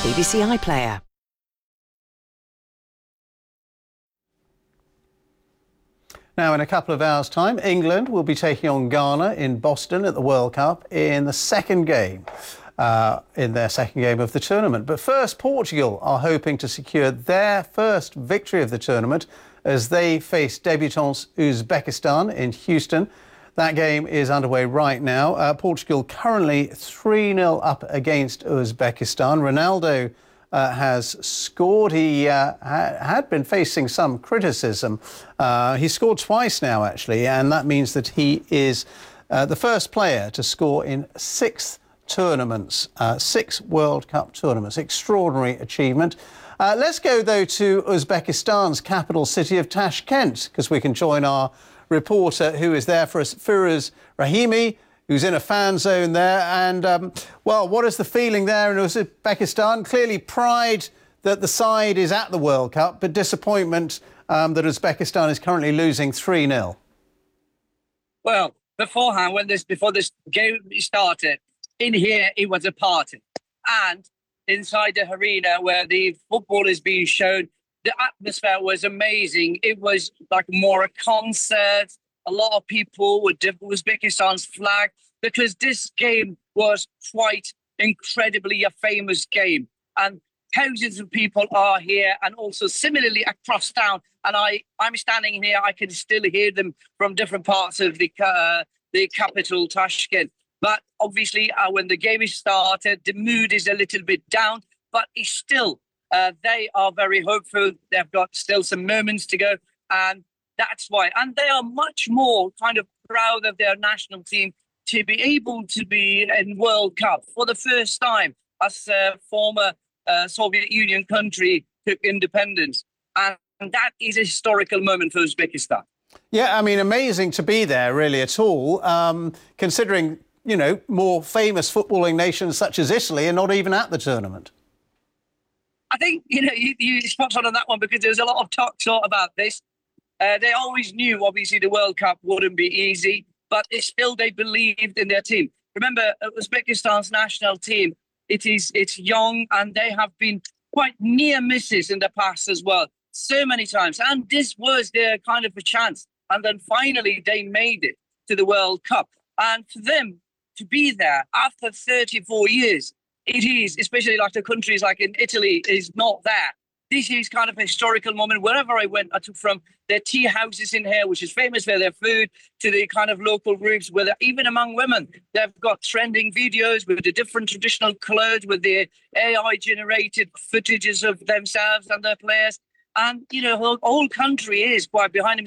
BBC iPlayer. Now, in a couple of hours' time, England will be taking on Ghana in Boston at the World Cup in the second game, in their second game of the tournament. But first, Portugal are hoping to secure their first victory of the tournament as they face debutants Uzbekistan in Houston. That game is underway right now. Portugal currently 3-0 up against Uzbekistan. Ronaldo has scored. He had been facing some criticism. He scored twice now, actually, and that means that he is the first player to score in 6 tournaments, 6 World Cup tournaments. Extraordinary achievement. Let's go, though, to Uzbekistan's capital city of Tashkent, because we can join our reporter who is there for us, Firuz Rahimi, who's in a fan zone there. And, well, what is the feeling there in Uzbekistan? Clearly pride that the side is at the World Cup, but disappointment that Uzbekistan is currently losing 3-0. Well, beforehand, before this game started, in here it was a party. And inside the arena where the football is being shown, the atmosphere was amazing. It was like more a concert. A lot of people with Uzbekistan's flag, because this game was quite incredibly a famous game. And thousands of people are here, and also similarly across town. And I'm standing here, I can still hear them from different parts of the capital, Tashkent. But obviously, when the game is started, the mood is a little bit down, but it's still, they are very hopeful. They've got still some moments to go. And that's why. And they are much more kind of proud of their national team to be able to be in World Cup for the first time as a former Soviet Union country took independence. And that is a historical moment for Uzbekistan. Yeah, I mean, amazing to be there, really, at all, considering, you know, more famous footballing nations such as Italy are not even at the tournament. I think, you know, you spot on that one, because there's a lot of talk about this. They always knew, obviously, the World Cup wouldn't be easy, but still they believed in their team. Remember, Uzbekistan's national team, it's young, and they have been quite near misses in the past as well, so many times. And this was their kind of a chance. And then finally, they made it to the World Cup. And for them to be there after 34 years, it is, especially like the countries like in Italy, is not there. This is kind of a historical moment. Wherever I went, I took from their tea houses in here, which is famous for their food, to the kind of local groups where even among women, they've got trending videos with the different traditional clothes, with the AI-generated footages of themselves and their players. And, you know, the whole country is quite behind him.